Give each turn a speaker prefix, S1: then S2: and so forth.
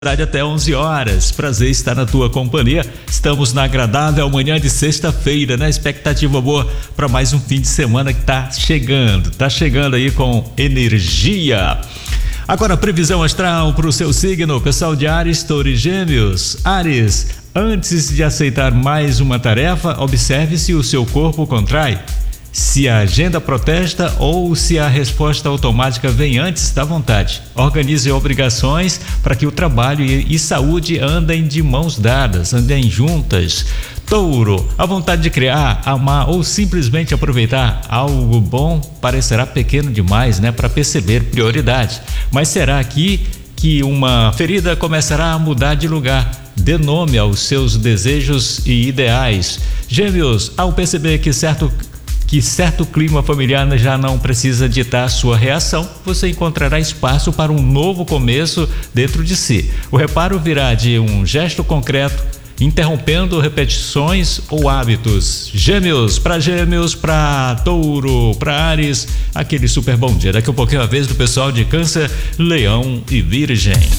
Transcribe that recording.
S1: Até 11 horas. Prazer estar na tua companhia. Estamos na agradável manhã de sexta-feira, né? Expectativa boa para mais um fim de semana que tá chegando aí com energia. Agora, previsão astral para o seu signo, pessoal de Áries, Touro e Gêmeos. Áries, antes de aceitar mais uma tarefa, observe se o seu corpo contrai, se a agenda protesta ou se a resposta automática vem antes da vontade. Organize obrigações para que o trabalho e saúde andem de mãos dadas, andem juntas. Touro, a vontade de criar, amar ou simplesmente aproveitar algo bom parecerá pequeno demais, né, para perceber prioridade. Mas será que uma ferida começará a mudar de lugar? Dê nome aos seus desejos e ideais. Gêmeos, ao perceber que certo clima familiar já não precisa ditar sua reação, você encontrará espaço para um novo começo dentro de si. O reparo virá de um gesto concreto, interrompendo repetições ou hábitos. Gêmeos, para Touro, para Áries, aquele super bom dia. Daqui a pouquinho é a vez do pessoal de Câncer, Leão e Virgem.